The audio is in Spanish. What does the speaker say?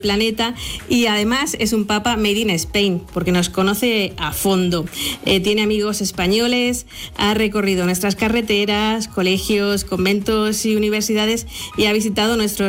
planeta, y además es un Papa made in Spain, porque nos conoce a fondo. Tiene amigos españoles, ha recorrido nuestras carreteras, colegios, conventos y universidades, y ha visitado nuestros